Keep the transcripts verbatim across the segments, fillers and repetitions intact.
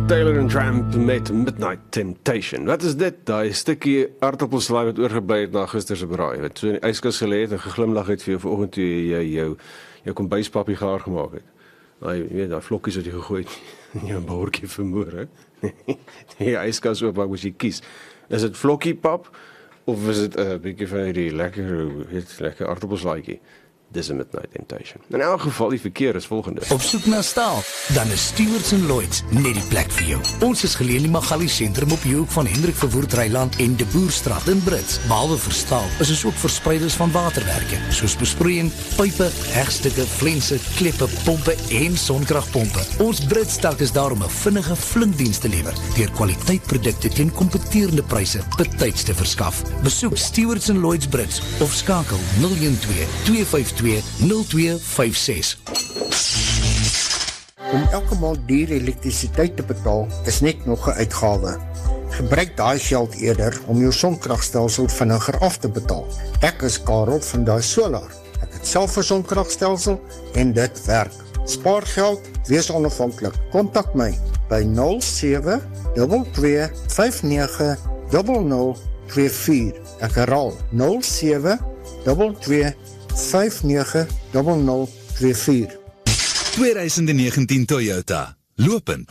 Taylor and Tramp met Midnight Temptation. Wat is dit? Daai stukkie aardappelslaai wat oorgebly het na gister se braai. Wat so in die yskas gelê het en geglimlag het vir jou vanoggend toe jy jou jou kombuispapie gaar gemaak het. Daai jy weet daai vlokkies wat jy gegooi het in jou bordjie vermoor, hè. Die yskas oop, wat moet jy kies? Is dit vlokkiepap of is dit 'n uh, bietjie van hierdie lekker weet lekker aardappelslaaitjie? Dis 'n Midnight Temptation. In elk geval, die verkeer is volgende. Op soek na staal, dan is Stewards en Lloyds net die plek vir jou. Ons is geleë in die Magali sentrum op die hoek van Hendrik Verwoerd Ryland en De Boerstraat in Brits. Behalwe vir staal, is ons ook verspreiders van waterwerke, soos besproeiing, pype, hegstukke, flense, kleppe, pompe en sonkragpompe. Ons Brits sterk is daar om 'n vinnige, flink diens te lewer, deur kwaliteitprodukte teen kompeterende pryse betyds te verskaf. Besoek Stewards en Lloyds Brits of skakel nul een twee, twee vyf twee, nul twee vyf ses. Om elke maand duur elektrisiteit te betaal is net nog 'n uitgawe. Gebruik daai geld eerder om jou sonkragstelsel vinniger af te betaal. Ek is Karel van Daai Solar. Ek het self 'n sonkragstelsel en dit werk. Spaar geld, wees onafhanklik. Kontak my by nul sewe twee twee vyf nege nul nul twee vier. Ek herhaal nul sewe twee twee vyf nege nul nul twee vier. twintig negentien Toyota, lopend.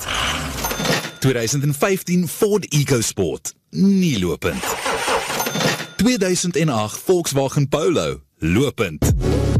twintig vyftien Ford EcoSport, nie lopend. tweeduisend agt Volkswagen Polo, lopend.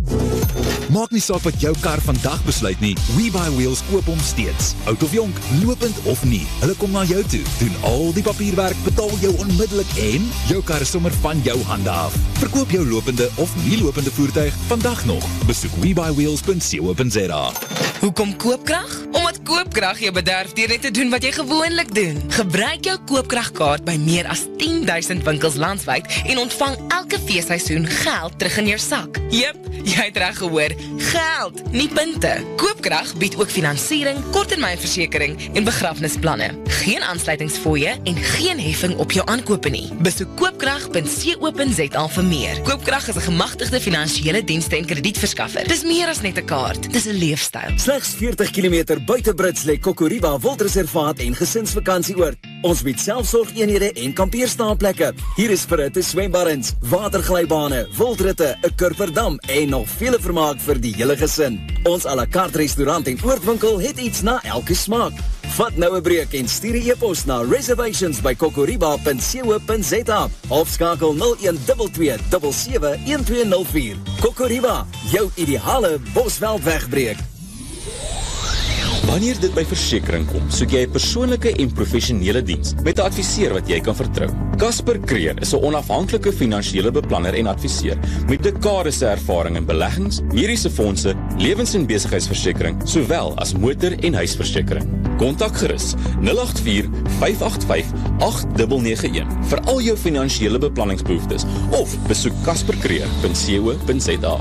Maak nie saak wat jou kar vandag besluit nie, We Buy Wheels koop hom steeds. Oud of jonk, lopend of nie, hulle kom na jou toe, doen al die papierwerk, betaal jou onmiddellik en jou kar is sommer van jou hande af. Verkoop jou lopende of nie lopende voertuig vandag nog. Besoek we buy wheels punt co punt za. Hoekom koopkrag? Omdat koopkrag jou bederf deur net te doen wat jy gewoonlik doen. Gebruik jou koopkragkaart by meer as tien duisend winkels landwyd en ontvang elke feesseisoen geld terug in jou sak. Jep, jy het reg gehoor, geld, nie punte. Koopkrag bied ook finansiering, korttermynversekering en begrafnisplanne. Geen aansluitingsfooie en geen heffing op jou aankope nie. Besoek koopkrag punt co punt za vir meer. Koopkrag is 'n gemagtigde finansiële dienste en kredietverskaffer. Dis meer as net 'n kaart, dis 'n leefstyl. Slegs veertig kilometer buite Brits lê Kokoriba Wildreservaat en gesinsvakantieoord. Ons bied selfsorgeenhede en kampeerstaanplekke. Hier is verhitte swembaddens, waterglybane, wildritte, 'n kurperdam en nog vele vermaak vir die hele gesin. Ons à la carte restaurant en oordwinkel het iets na elke smaak. Vat nou 'n breek en stuur 'n e-pos na reservations by kokoriba punt co punt za of skakel nul een twee twee sewe sewe een twee nul vier. Kokoriba, jou ideale Bosveld wegbreek. Wanneer dit by versekering kom, soek jy 'n persoonlike en professionele diens met 'n adviseur wat jy kan vertrou. Casper Creer is 'n onafhanklike finansiële beplanner en adviseur met dekades se ervaring in beleggings, mediese fondse, lewens- en besigheidsversekering, sowel as motor- en huisversekering. Kontak gerus nul agt vier vyf agt vyf agt nege nege een vir al jou finansiële beplanningsbehoeftes of besoek casper creer punt co punt za.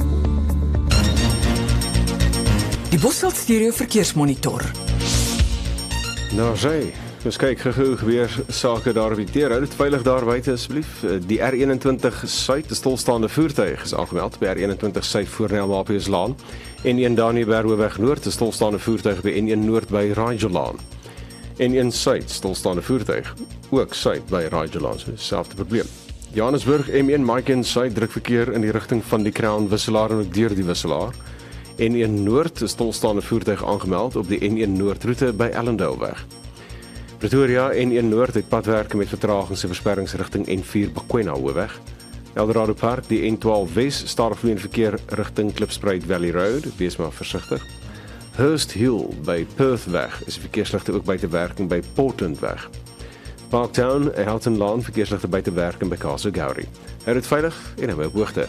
Die Bosveld Stereo Verkeersmonitor. Nou sê, ons kyk gou gebeur sake daar by teer. Hou dit veilig daar buite asseblief. Die R eenentwintig Suid, 'n stilstaande voertuig is aangemeld by R eenentwintig Suid voor Nelmapieslaan en een Daniëberghoofweg Noord, 'n stilstaande voertuig by N een Noord by Raaijolaan. En een Suid, stilstaande voertuig ook Suid by Raaijolaan, so dieselfde probleem. Johannesburg M een Mike en Suid druk verkeer in die rigting van die Crown wisselaar en ook deur die wisselaar. N een Noord is stilstaande voertuig aangemeld op die N een Noordroete by Ellendaleweg. Pretoria N een Noord het padwerke met vertragings en versperringsrigting N vier Bakwena Hoofweg. Eldorado Park, die N twaalf Wes, stadigvloeiende verkeer rigting Klipspruit Valley Road, wees maar versigtig. Hurst Hill by Perthweg is verkeersligte ook buite werking by Portlandweg. Parktown, Houghton Lawn, verkeersligte buite werking by Castle Gowrie. Hou dit veilig en hou op hoogte.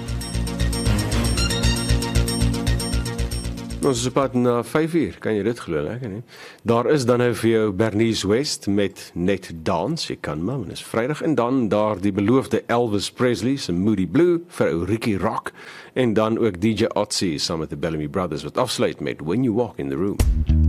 Ons is op pad na vyf uur, kan jy dit glo, lekker nie? Daar is dan nou vir jou Bernice West met Net Dans, jy kan maar, en is Vrydag, en dan daar die beloofde Elvis Presley, se Moody Blue, vir ou Ricky Rock, en dan ook D J Otzi, saam met die Bellamy Brothers, wat afsluit met When You Walk in the Room.